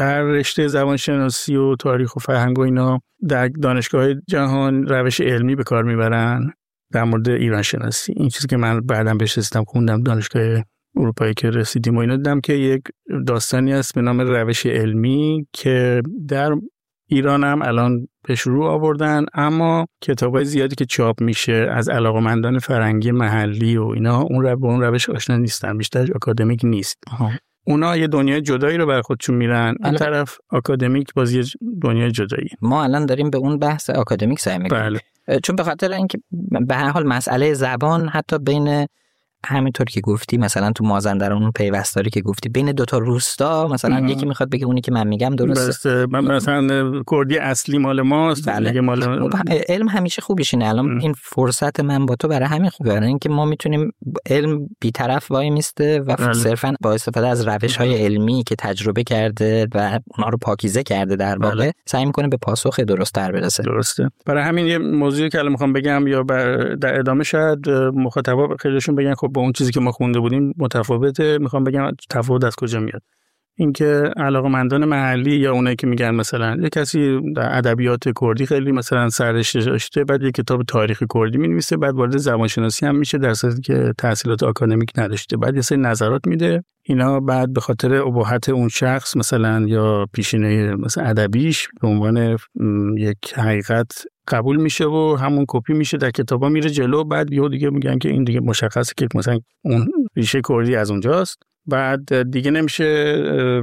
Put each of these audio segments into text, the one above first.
در رشته زبانشناسی و تاریخ و فرهنگ و اینا در دانشگاه جهان روش علمی به کار میبرن در مورد ایران شناسی. این چیزی که من بعداً بهش رسیدم، خوندم دانشگاه اروپایی که رسیدیم و اینا، دیدم که یک داستانی هست به نام روش علمی که در ایران هم الان به شروع آوردن، اما کتابای زیادی که چاپ میشه از علاقه‌مندان فرهنگی محلی و اینا اون روش آشنا نیستن، بیشتر آکادمیک نیست. اونا یه دنیای جدایی رو برای خودشون میرن، این طرف آکادمیک بازی دنیای جدایی. ما الان داریم به اون بحث آکادمیک سعی میکنیم. بله. چون به خاطر اینکه به هر حال مسئله زبان حتی بین همینطور که گفتی مثلا تو مازندران اون پیوستاری که گفتی بین دوتا روستا مثلا یکی میخواد بگه اونی که من میگم درسته. مثلا کردی اصلی مال ماست. بله. مال علم همیشه خوبیش اینه. الان این فرصت من با تو برای همین خوبه، برای اینکه ما میتونیم علم بی‌طرف وای میسته و صرفا با استفاده از روش‌های علمی که تجربه کرده و اونا رو پاکیزه کرده در واقع سعی میکنه به پاسخ درست‌تر برسه. درسته. برای همین یه موضوعی که الان میخوام بگم یا در ادامه شاید مخاطبا خیلیشون بگن خب با اون چیزی که ما خونده بودیم متفاوته. میخوام بگم تفاوت از کجا میاد. اینکه علاقه‌مندان محلی یا اونایی که میگن مثلا یه کسی در ادبیات کردی خیلی مثلا سررشته داشته، بعد یه کتاب تاریخ کردی می‌نویسه، بعد وارد زبانشناسی هم میشه در صورتی که تحصیلات آکادمیک نداشته، بعد یه سری نظرات میده، اینا بعد به خاطر ابهت اون شخص مثلا یا پیشینه مثلا ادبیش به عنوان یک حقیقت قبول میشه و همون کپی میشه در کتابا میره جلو. بعد یهو دیگه میگن که این دیگه مشخصه که مثلا اون ریشه کردی از اونجاست، بعد دیگه نمیشه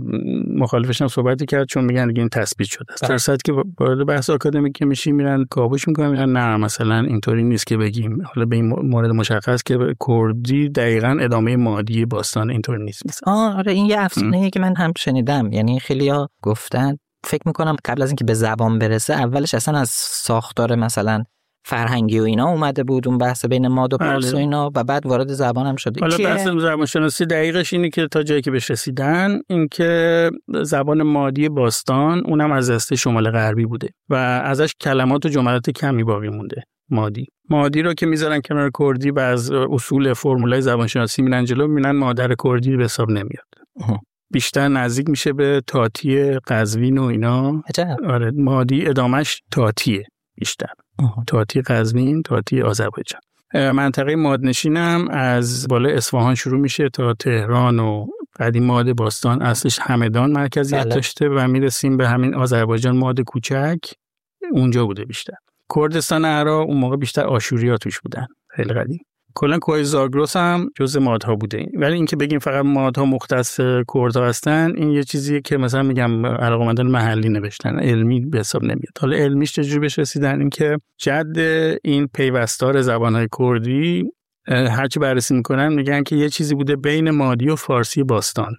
مخالفش هم صحبتی کرد چون میگن دیگه این تثبیت شده است. در صورتی که وارد بحث آکادمیک که میشی میرن کاوش میکنن، میگن نه مثلا اینطوری نیست که بگیم حالا به این مورد مشخص که کردی دقیقاً ادامه مادی باستان اینطور نیست مثلا. آره این یه افسانه‌ایه که من هم شنیدم، یعنی خیلی‌ها گفتن فکر میکنم قبل از اینکه به زبان برسه اولش اصلا از ساختار مثلا فرهنگی و اینا اومده بود اون بحث بین ماد و پارس و اینا و بعد وارد زبان هم شده. حالا بحث زبانشناسی دقیقش اینه که تا جایی که بهش رسیدن این که زبان مادی باستان اونم از دسته شمال غربی بوده و ازش کلمات و جملات کمی باقی مونده. مادی رو که میذارن کنار کردی و از اصول فرمولای زبانشناسی میرن جلو، میبینن مادر کردی به حساب نمیاد. بیشتر نزدیک میشه به تاتی قزوین و اینا. آره مادی ادامش تاتیه بیشتر. تاتی قزوین، تاتی آذربایجان. منطقه مادنشینم از بالای اصفهان شروع میشه تا تهران و قدیم ماد باستان اصلش همدان مرکزیت داشته و میرسیم به همین آذربایجان ماد کوچک اونجا بوده بیشتر. کردستان عراق اون موقع بیشتر آشوریا توش بودن خیلی قدیم. کلا کوه زاگرس هم جزء مادها بوده، ولی اینکه بگیم فقط مادها مختص کردها هستن این یه چیزیه که مثلا میگم علاقه‌مندان محلی نوشتن، علمی به حساب نمیاد. حالا علمیش چجوری بهش رسیدن؟ این که جد این پیوستار زبان‌های کردی هرچی بررسی میکنن میگن که یه چیزی بوده بین مادی و فارسی باستان.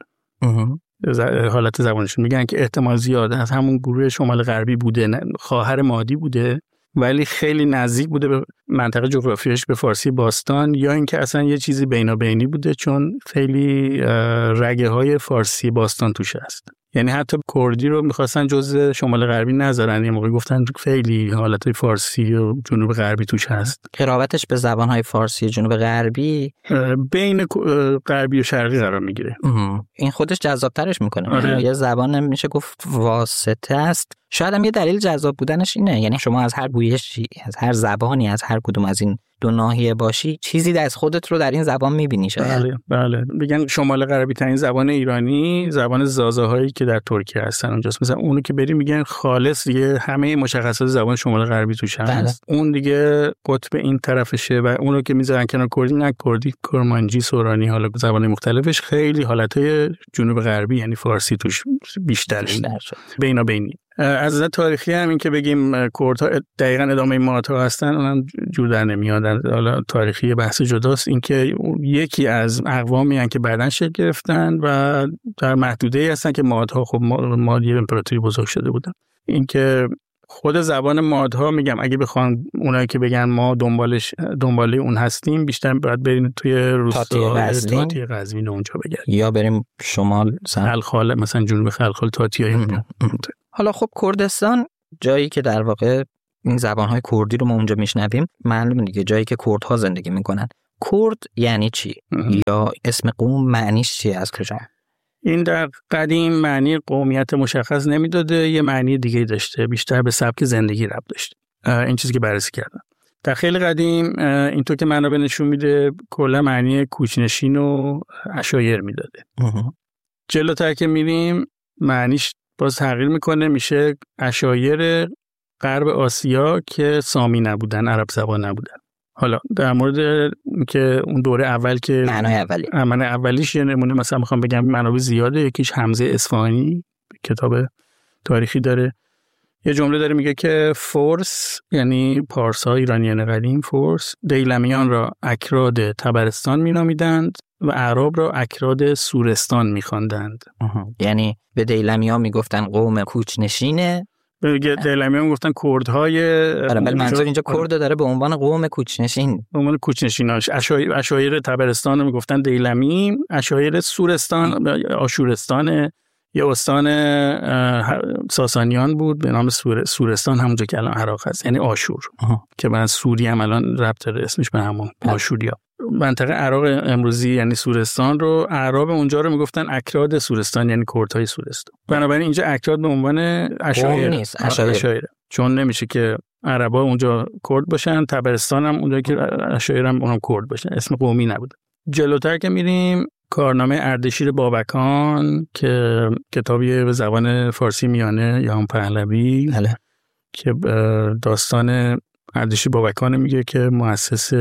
حالت زبانشون میگن که احتمال زیاده از همون گروه شمال غربی بوده، خواهر مادی بوده ولی خیلی نزدیک بوده به منطقه جغرافیایش به فارسی باستان، یا اینکه اصلا یه چیزی بینابینی بوده چون خیلی رگه های فارسی باستان توش هست. یعنی حتی کردی رو میخواستن جزء شمال غربی نذارن، یه موقعی گفتن خیلی حالت فارسی و جنوب غربی توش هست. قرابتش به زبانهای فارسی جنوب غربی بین غربی و شرقی قرار میگیره. این خودش جذابترش میکنه. آره. یه زبان میشه گفت واسطه است. شاید هم یه دلیل جذاب بودنش اینه، یعنی شما از هر گویشی، از هر زبانی، از هر کدوم از این دو ناحیه باشی چیزی از خودت رو در این زبان میبینی. بله بله. میگن شمال غربی ترین زبان ایرانی زبان زازا هایی که در ترکیه هستن اونجاست. مثلا اونو که بری میگن خالص دیگه همه مشخصات زبان شمال غربی توش هست. اون دیگه قطب این طرفشه و اونو که میذارن کنار کردی، نه کردی، کرمانجی، سورانی، حالا زبان مختلفش خیلی حالتهای جنوب غربی یعنی فارسی توش بیشتر بینابینی. از نظر تاریخی هم این که بگیم کردها دقیقاً ادامه مادها هستن اونم جور در نمیاد. حالا تاریخی بحث جداست. این که یکی از اقوامی هستن که بعداً شکل گرفتن و در محدوده‌ای هستن که مادها خب مادی امپراتوری بزرگ شده بودن. این که خود زبان مادها میگم اگه بخوان اونایی که بگن ما دنباله اون هستیم بیشتر باید بریم توی روستا تاتی قزوین اونجا بگردیم یا بریم شمال خلخال مثلا جنوب خلخال تاتیای. حالا خب کردستان جایی که در واقع این زبان‌های کردی رو ما اونجا میشنویم، معلومه دیگه جایی که کردها زندگی میکنن. کرد یعنی چی؟ یا اسم قوم معنیش چیه؟ از کجا؟ این در قدیم معنی قومیت مشخص نمیداده، یه معنی دیگه داشته، بیشتر به سبک زندگی ربط داشته. این چیزی که بررسی کردم در خیلی قدیم اینطور که منابع نشون میده کلا معنی کوچنشین و عشایر میداده. جلوتر که میریم معنیش باز تغییر میکنه، میشه عشایر غرب آسیا که سامی نبودن، عرب زبان نبودن. حالا در مورد که اون دوره اول که معنی اولیش یه نمونه مثلا میخوام بگم منابع زیاده، یکیش حمزه اصفهانی کتاب تاریخی داره، یه جمله داره میگه که فورس یعنی پارسا ایرانیان قدیم فورس دیلمیان را اکراد طبرستان مینامیدند و اعراب را اکراد سورستان میخواندند. یعنی به دیلمیان میگفتن قوم کوچنشینه، به دیلمیان میگفتن کردهای. ولی منظور اینجا کرد داره به عنوان قوم کوچنشین، به عنوان کوچنشیناش. عشایر طبرستان میگفتن دیلمی، عشایر سورستان آشورستان یه استان ساسانیان بود به نام سورستان، همونجا که الان عراق هست، یعنی آشور که بعد سوری هم الان ربط داره اسمش به همون آشوریا. منطقه عراق امروزی یعنی سورستان رو اعراب اونجا رو میگفتن اکراد سورستان، یعنی کردهای سورستان. بنابراین اینجا اکراد به عنوان عشایر نیست، عشایر، چون نمیشه که عربا اونجا کرد باشن، طبرستان هم اونجا که عشایر هم اونم کرد باشن، اسم قومی نبود. جلوتر که میریم کارنامه اردشیر بابکان که کتابی به زبان فارسی میانه یا هم پهلوی که داستان اردشیر بابکان میگه که مؤسس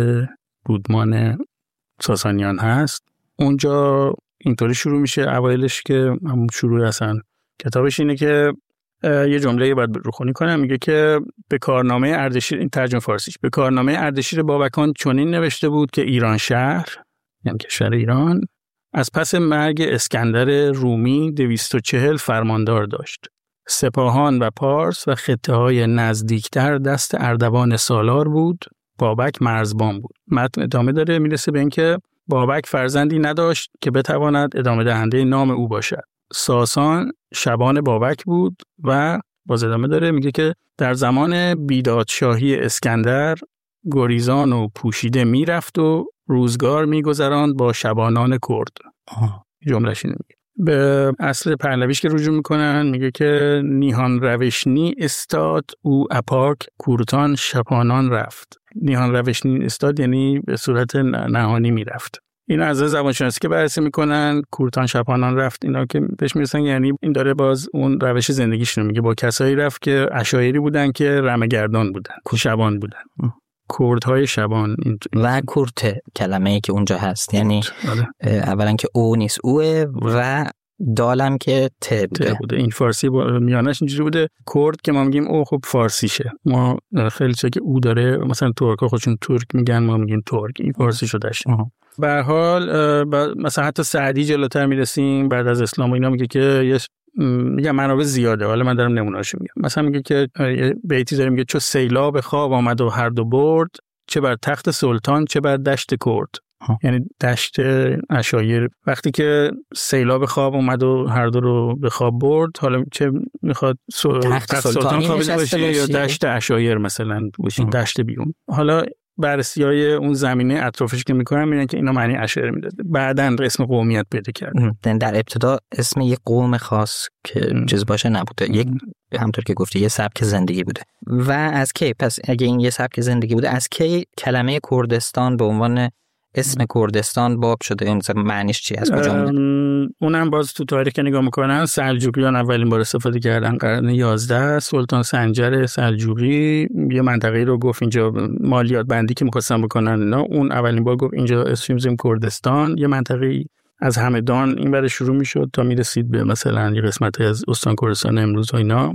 رودمان ساسانیان هست. اونجا اینطوری شروع میشه اوایلش که همون شروع اصلا کتابش اینه که یه جمله باید روخونی کنم، میگه که به کارنامه اردشیر، این ترجمه فارسیش، به کارنامه اردشیر بابکان چنین نوشته بود که ایران شهر یعنی کشور ایران از پس مرگ اسکندر رومی 240 فرماندار داشت. سپاهان و پارس و خطه های نزدیکتر دست اردوان سالار بود. بابک مرزبان بود. متن ادامه داره، میرسه به اینکه بابک فرزندی نداشت که بتواند ادامه دهنده نام او باشد. ساسان شبان بابک بود و باز ادامه داره میگه که در زمان بیدادشاهی اسکندر گریزان و پوشیده میرفت و روزگار میگذراند با شبانان کرد. جمله‌اش اینه. به اصل پهلویش که رجوع میکنن میگه که نیهان روشنی استاد او اپاک کورتان شپانان رفت. نیهان روشنی استاد یعنی به صورت نهانی میرفت. اینا از زبان شناسی که بررسی میکنن کورتان شپانان رفت، اینا که بهش میرسن یعنی این داره باز اون روش زندگیش رو میگه، با کسایی رفت که عشایری بودن که رمه‌گردان بودن، شبان بودن، کردهای شبان. و کورت کلمه‌ای که اونجا هست یعنی اولا که او نیست اوه و دالم که ت بوده. این فارسی میانش اینجوری بوده. کرد که ما میگیم او خب فارسیشه، ما خیلی چیزا که او داره مثلا ترک‌ها خودشون ترک میگن، ما میگیم ترک، این فارسی شده داشت. به هر حال مثلا حتی سعدی جلوتر میرسیم بعد از اسلام و اینا میگه که میگم منابع زیاده، حالا من دارم نمونه‌اشو میگم. مثلا میگه که بیتی داره میگه چو سیلاب خواب آمد و هر دو برد، چه بر تخت سلطان چه بر دشت کرد. یعنی دشت عشایر وقتی که سیلاب خواب اومد و هر دو رو به خواب برد، حالا چه میخواد تخت سلطان خوابیده باشه یا دشت عشایر مثلا باشه، دشت بیرون. حالا بررسی‌های اون زمینه اطرافش که میکنن میگن که اینا معنی عشایر میداده، بعداً اسم قومیت پیدا کرده. در ابتدا اسم یک قوم خاص که چیز باشه نبوده، یک همونطور که گفتی یه سبک زندگی بوده. و از کی پس اگه این یه سبک زندگی بوده، از کی کلمه کردستان به عنوان اسم کردستان باب شده؟ مثلا معنیش چی، از کجا اومده؟ اونم باز تو تاریخ که نگاه میکنن سلجوقیان اولین بار استفاده کردن قرن 11. سلطان سنجر سلجوقی یه منطقه‌ای رو گفت اینجا مالیات بندی که می‌خواستن بکنن، نه اون اولین بار گفت اینجا اسمش کردستان. یه منطقه‌ای از همدان این برای شروع میشد تا میرسید به مثلا یه قسمتی از استان کردستان امروز و اینا.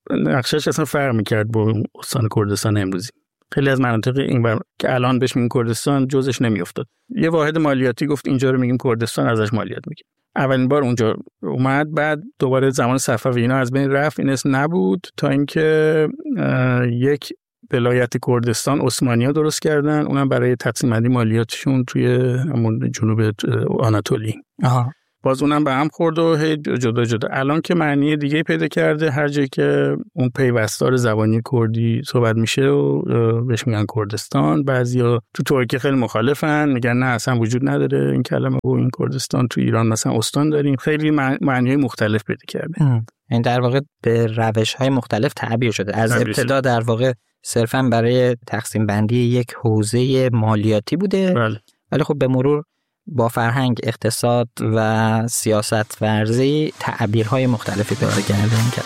نقشش اصلا فرق می‌کرد با استان کردستان امروزی. خیلی از مناطق این که الان بهش میگن کردستان جزش نمیافتاد. یه واحد مالیاتی گفت اینجا رو میگیم کردستان، ازش مالیات میگیم. اولین بار اونجا اومد، بعد دوباره زمان صفوی اینا از بین رفت، این اسم نبود تا اینکه یک ولایت کردستان عثمانی‌ها درست کردن، اونم برای تقسیم بندی مالیاتشون توی همون جنوب آناتولی. باز اونم به هم خورد و جدا جدا. الان که معنی دیگه پیدا کرده، هر جایی که اون پیوستار زبانی کردی صحبت میشه و بهش میگن کردستان. بعضیا تو ترکیه خیلی مخالفن، میگن نه اصلا وجود نداره این کلمه و این کردستان. تو ایران مثلا استان داریم. خیلی معنی مختلف پیدا کرده. این در واقع به روش‌های مختلف تعبیر شده. از ابتدا در واقع صرفاً برای تقسیم بندی یک حوزه مالیاتی بوده. بله. ولی خب به مرور با فرهنگ، اقتصاد و سیاست ورزی تعبیرهای مختلفی پیدا کرده.